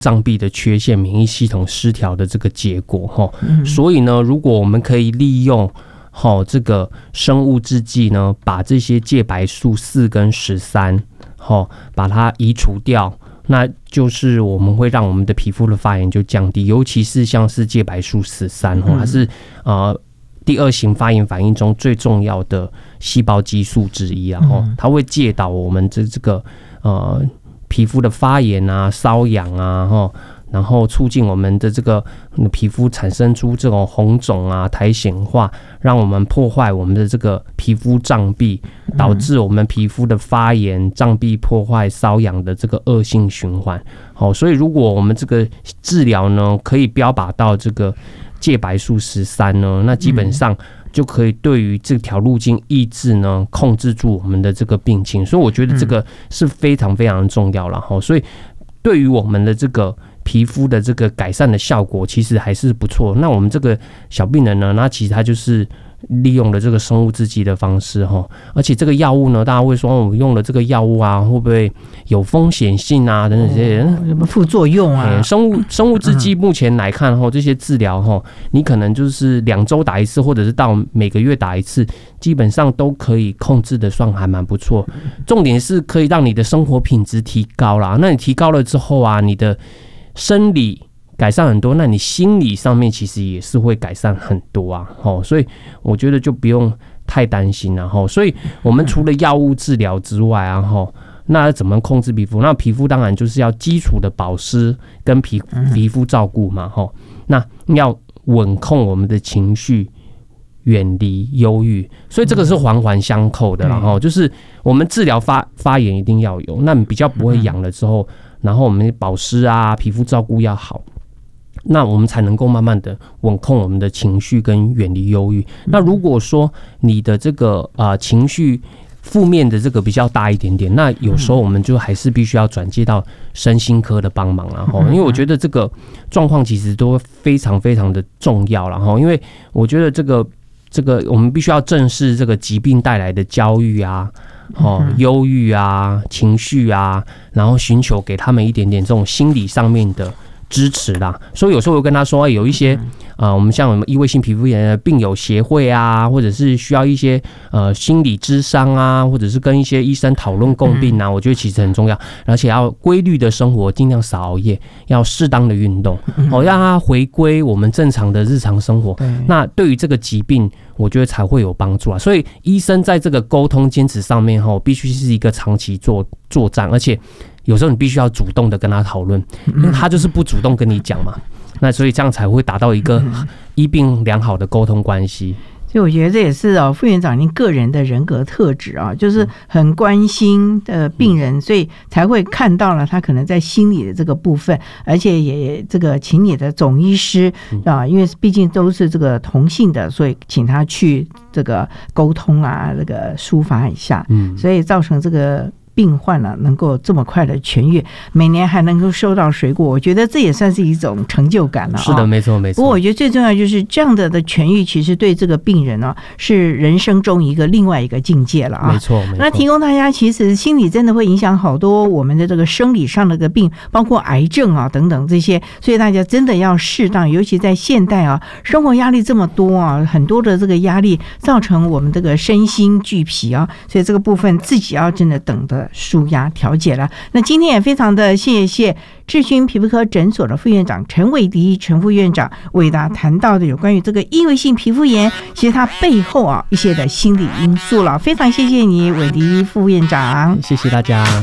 障壁的缺陷、免疫系统失调的这个结果。所以呢，如果我们可以利用这个生物制剂呢，把这些介白素4跟13把它移除掉，那就是我们会让我们的皮肤的发炎就降低，尤其是像是介白素13，它是第2型发炎反应中最重要的细胞激素之一啊，它会介导我们这个皮肤的发炎啊、瘙痒啊，然后促进我们的这个皮肤产生出这种红肿啊、苔藓化，让我们破坏我们的这个皮肤障壁，导致我们皮肤的发炎、障壁破坏、瘙痒的这个恶性循环。所以如果我们这个治疗呢，可以标靶到这个介白素13呢，那基本上就可以对于这条路径抑制呢，控制住我们的这个病情。所以我觉得这个是非常非常重要了。所以对于我们的这个皮肤的这个改善的效果其实还是不错。那我们这个小病人呢，那其实他就是利用了这个生物制剂的方式，而且这个药物呢，大家会说我们用了这个药物啊，会不会有风险性啊等等这些什么副作用啊？ 生物制剂目前来看这些治疗你可能就是2周打一次，或者是到每个月打一次，基本上都可以控制的算还蛮不错。重点是可以让你的生活品质提高啦。那你提高了之后啊，你的生理改善很多，那你心理上面其实也是会改善很多啊，所以我觉得就不用太担心了。所以我们除了药物治疗之外啊，那怎么控制皮肤？那皮肤当然就是要基础的保湿跟皮肤照顾嘛，那要稳控我们的情绪，远离忧郁，所以这个是环环相扣的啦。就是我们治疗发炎一定要有，那你比较不会痒了之后，然后我们保湿啊，皮肤照顾要好，那我们才能够慢慢的稳控我们的情绪跟远离忧郁。那如果说你的这个情绪负面的这个比较大一点点，那有时候我们就还是必须要转接到身心科的帮忙啦。因为我觉得这个状况其实都非常非常的重要啦。因为我觉得这个我们必须要正视这个疾病带来的焦虑啊、忧郁啊、情绪啊，然后寻求给他们一点点这种心理上面的支持啦。所以有时候我跟他说，有一些我们像我们异位性皮肤炎的病友协会啊，或者是需要一些心理咨商啊，或者是跟一些医生讨论共病啊，我觉得其实很重要。而且要规律的生活，尽量少熬夜，要适当的运动，让他回归我们正常的日常生活。那对于这个疾病，我觉得才会有帮助啊。所以医生在这个沟通坚持上面必须是一个长期作战，而且有时候你必须要主动的跟他讨论，因为他就是不主动跟你讲嘛。那所以这样才会达到一个医病良好的沟通关系。 所以我觉得这也是副院长您个人的人格特质啊，就是很关心的病人，所以才会看到了他可能在心理的这个部分，而且也这个请你的总医师啊，因为毕竟都是这个同性的，所以请他去这个沟通啊，这个抒发一下，所以造成这个病患呢能够这么快的痊愈，每年还能够收到水果，我觉得这也算是一种成就感了。 是的，没错没错。 不过我觉得最重要就是这样的痊愈，其实对这个病人呢是人生中另外一个境界了啊。 没错。 那提供大家，其实心理真的会影响好多我们的这个生理上的个病，包括癌症啊等等这些，所以大家真的要适当，尤其在现代啊，生活压力这么多啊，很多的这个压力造成我们这个身心俱疲啊，所以这个部分自己要真的等的舒压调节了。那今天也非常的谢谢智勋皮肤科诊所的副院长陈伟迪陈副院长为大家谈到的有关于这个异位性皮肤炎，其实它背后一些的心理因素了。非常谢谢你伟迪副院长， 谢谢大家。